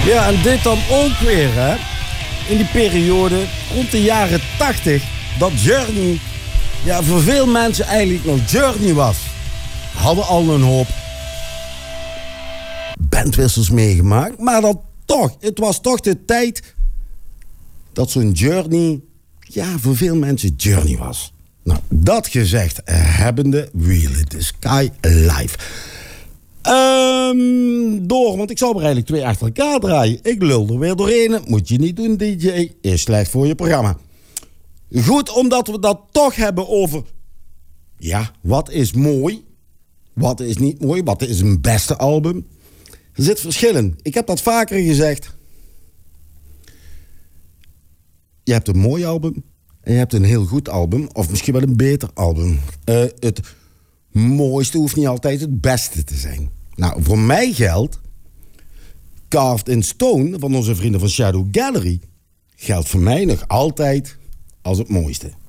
Ja, en dit dan ook weer, hè. In die periode, rond de jaren 80, dat Journey, ja, voor veel mensen eigenlijk nog Journey was. Hadden al een hoop bandwissels meegemaakt, maar dat toch, het was toch de tijd dat zo'n Journey, ja, voor veel mensen Journey was. Nou, dat gezegd hebbende, Wheel It the Sky live. Door, want ik zou er eigenlijk 2 achter elkaar draaien. Ik lul er weer doorheen. Moet je niet doen, DJ. Is slecht voor je programma. Goed, omdat we dat toch hebben over... Ja, wat is mooi? Wat is niet mooi? Wat is een beste album? Er zit verschil in. Ik heb dat vaker gezegd. Je hebt een mooi album en je hebt een heel goed album. Of misschien wel een beter album. Het mooiste hoeft niet altijd het beste te zijn. Nou, voor mij geldt... Carved in Stone van onze vrienden van Shadow Gallery... geldt voor mij nog altijd als het mooiste.